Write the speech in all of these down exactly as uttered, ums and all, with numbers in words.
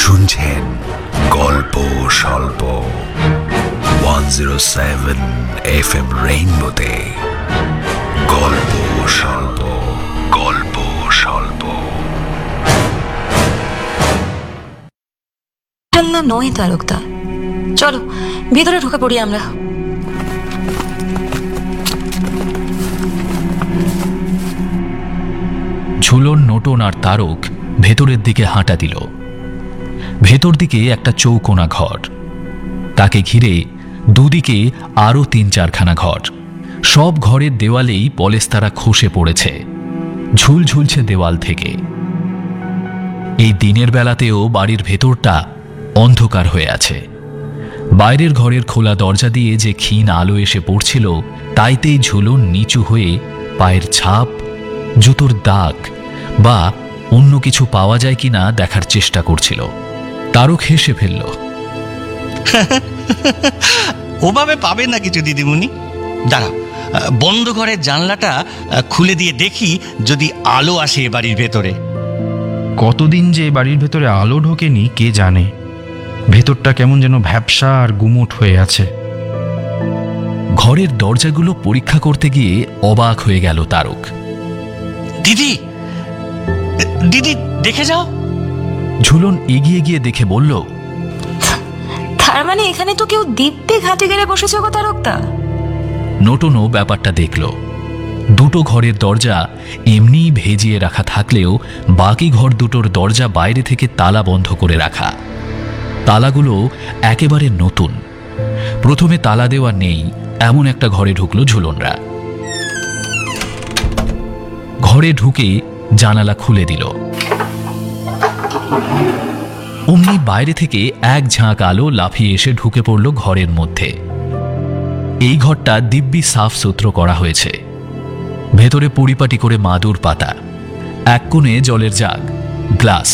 শুনছেন গল্প স্বল্প one zero seven F M রেইনবোতে। গল্প স্বল্প, গল্প স্বল্প। নয় তারকদা, চলো ভিতরে ঢুকে পড়ি আমরা। ঝুলন, নোটন আর তারক ভেতরের দিকে হাঁটা দিল। ভেতর দিকে একটা চৌকোনা ঘর, তাকে ঘিরে দুদিকে আরো তিন চারখানা ঘর। সব ঘরের দেওয়ালেই পলেস্তারা খসে পড়েছে, ঝুল ঝুলছে দেওয়াল থেকে। এই দিনের বেলাতেও বাড়ির ভেতরটা অন্ধকার হয়ে আছে। বাইরের ঘরের খোলা দরজা দিয়ে যে ক্ষীণ আলো এসে পড়ছিল, তাইতেই ঝুলন নিচু হয়ে পায়ের ছাপ, জুতোর দাগ বা অন্য কিছু পাওয়া যায় কিনা দেখার চেষ্টা করছিল। তারক হেসে ফেলল। ওভাবে পাবে না কিছু দিদিমণি। দাঁড়াও, বন্ধ ঘরের জানলাটা খুলে দিয়ে দেখি যদি আলো আসে এ বাড়ির ভেতরে। কতদিন যে বাড়ির ভেতরে আলো ঢোকেনি কে জানে। ভেতরটা কেমন যেন ভ্যাপসা আর গুমোট হয়ে আছে। ঘরের দরজাগুলো পরীক্ষা করতে গিয়ে অবাক হয়ে গেল তারক। দিদি, দিদি দেখে যাও। ঝুলন এগিয়ে গিয়ে দেখে বলল, তার মানে এখানে তো কেউ দীপ্তে ঘাটে গেলে বসেছে গো তারকদা। নোটনও ব্যাপারটা দেখল। দুটো ঘরের দরজা এমনি ভেজিয়ে রাখা থাকলেও বাকি ঘর দুটোর দরজা বাইরে থেকে তালা বন্ধ করে রাখা। তালাগুলো একেবারে নতুন। প্রথমে তালা দেওয়া নেই এমন একটা ঘরে ঢুকলো ঝুলনরা। ঘরে ঢুকে জানালা খুলে দিল। অমনি বাইরে থেকে এক ঝাঁক আলো লাফিয়ে এসে ঢুকে পড়ল ঘরের মধ্যে। এই ঘরটা দিব্যি সাফ সুতরো করা হয়েছে। ভেতরে পরিপাটি করে মাদুর পাতা, এক কোণে জলের জাগ, গ্লাস।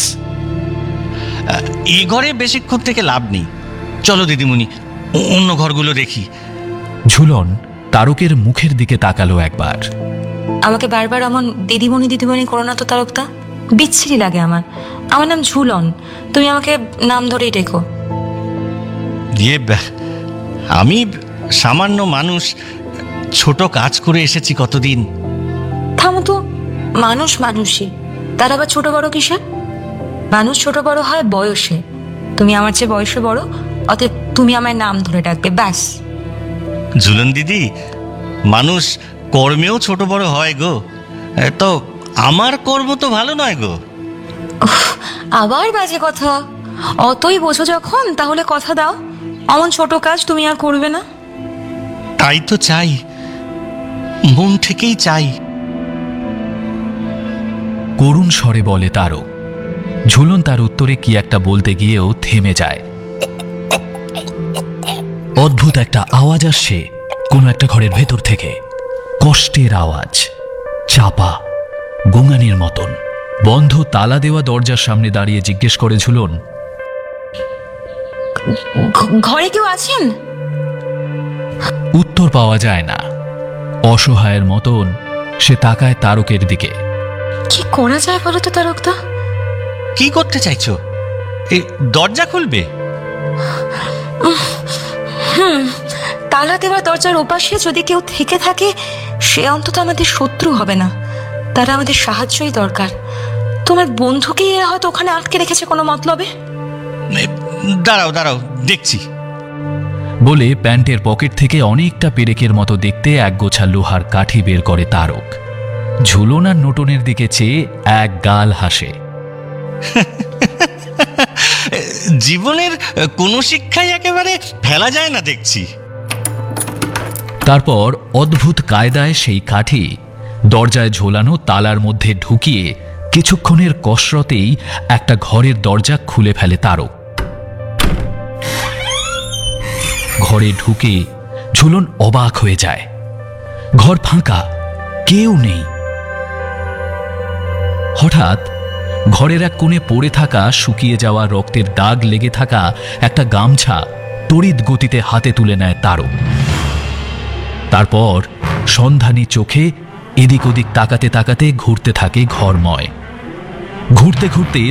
এ ঘরে বেশিক্ষণ থেকে লাভ নেই। চলো দিদিমণি, অন্য ঘরগুলো দেখি। ঝুলন তারকের মুখের দিকে তাকালো একবার। আমাকে বারবার এমন দিদিমণি দিদিমণি করো না তো তারকদা, বিচ্ছিরি লাগে আমার। আমার নাম ঝুলন, তুমি আমাকে নাম ধরেই ডেকো। ইয়ে, আমি সামান্য মানুষ, ছোট কাজ করে এসেছি কতদিন। থামো তো, মানুষ মানুষই, তার আবার ছোট বড় কিসের? মানুষ ছোট বড় হয় বয়সে। তুমি আমার চেয়ে বয়সে বড়, অতএব তুমি আমার নাম ধরে ডাকবে, ব্যাস। ঝুলন দিদি, মানুষ কর্মেও ছোট বড় হয় গো। তো আমার কর্ম তো ভালো নয় গো। আবার বাজে কথা। অতই বোঝো যখন, তাহলে কথা দাও অমন ছোট কাজ তুমি আর করবে না। তাই তো চাই, মন থেকেই চাই। করুণ স্বরে বলে তারক। ঝুলন তার উত্তরে কি একটা বলতে গিয়েও থেমে যায়। অদ্ভুত একটা আওয়াজ আসছে কোনো একটা ঘরের ভেতর থেকে। কষ্টের আওয়াজ, চাপা, গোঙানির মতন। বন্ধ তালা দেওয়া দরজার সামনে দাঁড়িয়ে জিজ্ঞেস করে ঝুলন, ঘরে কেউ আছেন? উত্তর পাওয়া যায় না। অসহায়ের মতন সে তাকায় তারকের দিকে। কি করা যায় বলো তো তারকদা? কি করতে চাইছো? এই দরজা খুলবে? হুম, তালা দেওয়া দরজার ওপাশে যদি কেউ থেকে থাকে, সে অন্তত আমাদের শত্রু হবে না। তারা আমাদের সাহায্যই দরকার। তোমার বন্ধুকে এরা হয়তো ওখানে আটকে রেখেছে কোনো মতলবে। দাঁড়াও দাঁড়াও, দেখছি। বলে প্যান্টের পকেট থেকে অনেকটা পেরেকের মতো দেখতে একগোছা লোহার কাঠি বের করে তারক। ঝুলন আর নোটনের দিকে চেয়ে এক গাল হাসে। জীবনের কোনো শিক্ষাই একেবারে ফেলা যায় না দেখছি। তারপর অদ্ভুত কায়দায় সেই কাঠি দরজায় ঝোলানো তালার মধ্যে ঢুকিয়ে কিছুক্ষণের কসরতেই একটা ঘরের দরজা খুলে ফেলে তারক। ঘরে ঢুকে ঝুলন অবাক হয়ে যায়। ঘর ফাঁকা, কেউ নেই। হঠাৎ ঘরের এক কোণে পড়ে থাকা শুকিয়ে যাওয়া রক্তের দাগ লেগে থাকা একটা গামছা তড়িৎ গতিতে হাতে তুলে নেয় তারক। তারপর সন্ধানী চোখে এদিক ওদিক তাকাতে তাকাতে ঘুরতে থাকে ঘরময়। ঘুরতে ঘুরতে